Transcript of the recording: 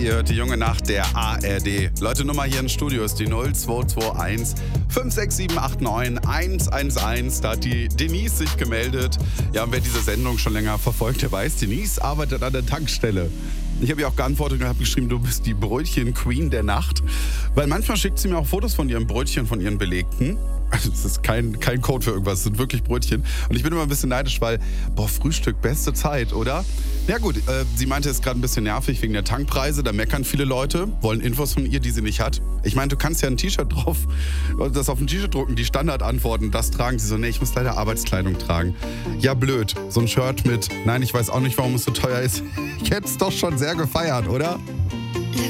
Ihr hört die junge Nacht der ARD. Leute, Nummer hier im Studio ist die 0221 56789 111. Da hat die Denise sich gemeldet. Ja, und wer diese Sendung schon länger verfolgt, der weiß, Denise arbeitet an der Tankstelle. Ich habe ihr auch geantwortet und habe geschrieben, du bist die Brötchen-Queen der Nacht. Weil manchmal schickt sie mir auch Fotos von ihren Brötchen, von ihren Belegten. Also das ist kein Code für irgendwas, es sind wirklich Brötchen. Und ich bin immer ein bisschen neidisch, weil, Frühstück, beste Zeit, oder? Ja gut, sie meinte, es ist gerade ein bisschen nervig wegen der Tankpreise. Da meckern viele Leute, wollen Infos von ihr, die sie nicht hat. Ich meine, du kannst ja ein T-Shirt drauf, das auf ein T-Shirt drucken, die Standardantworten, das tragen sie so. Nee, ich muss leider Arbeitskleidung tragen. Ja, blöd. So ein Shirt mit, nein, ich weiß auch nicht, warum es so teuer ist. Ich hätte es doch schon sehr gefeiert, oder?